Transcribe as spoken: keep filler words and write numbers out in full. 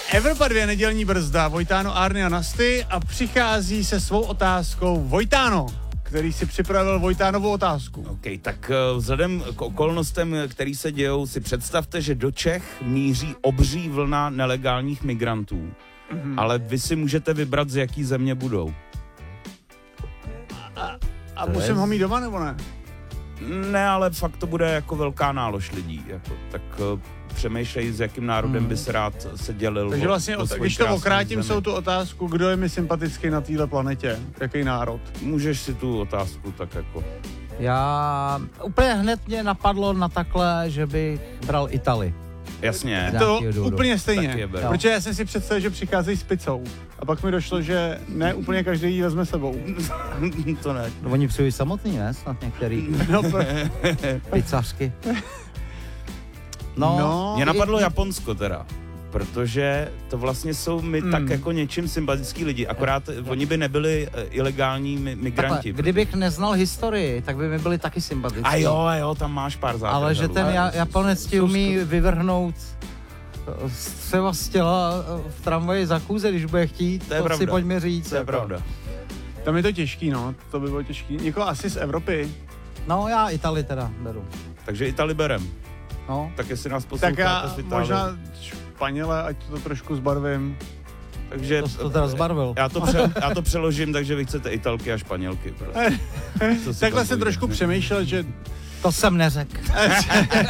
Evropa dvě, nedělní brzda, Vojtáno, Árny a Nasty a přichází se svou otázkou Vojtáno, který si připravil Vojtánovou otázku. OK, tak uh, vzhledem k okolnostem, který se dějou, si představte, že do Čech míří obří vlna nelegálních migrantů. Mm-hmm. Ale vy si můžete vybrat, z jaký země budou. A, a musím ho mít doma, nebo ne? Ne, ale fakt to bude jako velká nálož lidí. Jako, tak uh, přemýšlej, s jakým národem hmm. bys rád se dělil. Takže vlastně, o, o když to okrátím, jsou tu otázku, kdo je mi sympatický na téhle planetě, jaký národ. Můžeš si tu otázku tak jako... Já úplně hned mě napadlo na takhle, že bych bral Itali. Jasně. To úplně stejně, je protože já jsem si představil, že přicházejí s pizzou. A pak mi došlo, že ne úplně každý jí vezme sebou. To ne. No, oni přijují samotný, ne? Snad některý. No, pro... Pizzařky. No, no, mě napadlo i... Japonsko teda. Protože to vlastně jsou mi mm. tak jako něčím sympatický lidi, akorát je. Oni by nebyli uh, ilegální mi- migranti. Takhle, kdybych neznal historii, tak by mi byli taky sympatický. A jo, a jo, tam máš pár základů. Ale že ten ja- Japonec ti umí vyvrhnout třeba z těla v tramvaji za kůze, když bude chtít, to, je to si pojďme říct. To je jako. pravda. Tam je to těžký, no, to by bylo těžký. Někoho asi z Evropy. No já Itali teda beru. Takže Itali berem. No. Tak jestli nás posloucháte tak já z Itálie. možná Španěle, ať to trošku zbarvím. Takže to, to teda zbarvil. Já to, pře, já to přeložím, takže vy chcete Italky a Španělky. Prostě. Takhle jsem trošku přemýšlel, že... To jsem neřekl.